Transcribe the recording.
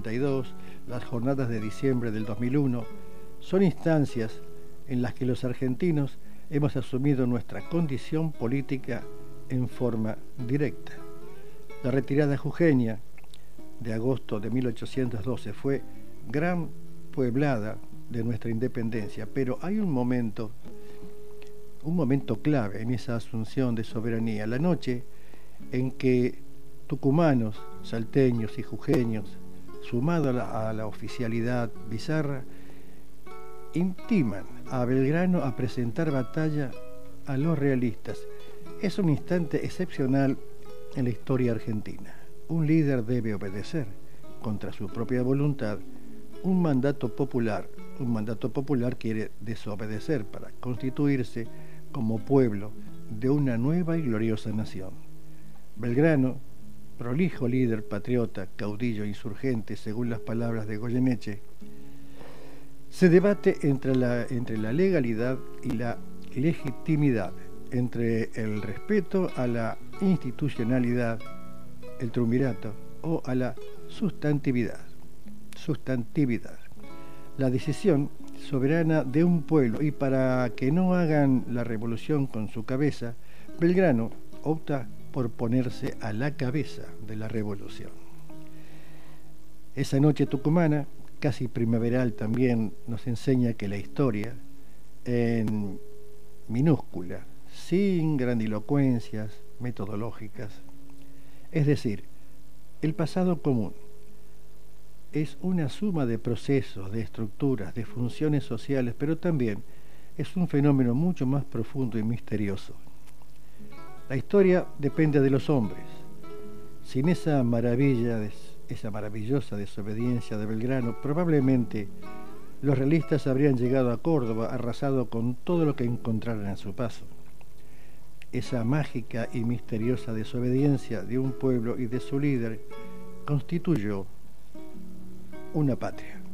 92, las jornadas de diciembre del 2001, son instancias en las que los argentinos hemos asumido nuestra condición política en forma directa. La retirada jujeña de agosto de 1812 fue gran pueblada de nuestra independencia, pero hay un momento clave en esa asunción de soberanía, la noche en que tucumanos, salteños y jujeños, sumado a la oficialidad bizarra, intiman a Belgrano a presentar batalla a los realistas. Es un instante excepcional en la historia argentina. Un líder debe obedecer, contra su propia voluntad, un mandato popular. Un mandato popular quiere desobedecer para constituirse como pueblo de una nueva y gloriosa nación. Belgrano, prolijo líder patriota, caudillo insurgente, según las palabras de Goyeneche, se debate entre la legalidad y la legitimidad, entre el respeto a la institucionalidad, el triunvirato, o a la sustantividad. La decisión soberana de un pueblo, y para que no hagan la revolución con su cabeza, Belgrano opta por ponerse a la cabeza de la revolución. Esa noche tucumana, casi primaveral también, nos enseña que la historia, en minúscula, sin grandilocuencias metodológicas, es decir, el pasado común, es una suma de procesos, de estructuras, de funciones sociales, pero también es un fenómeno mucho más profundo y misterioso. La historia depende de los hombres. Sin esa maravillosa desobediencia de Belgrano, probablemente los realistas habrían llegado a Córdoba arrasado con todo lo que encontraran a su paso. Esa mágica y misteriosa desobediencia de un pueblo y de su líder constituyó una patria.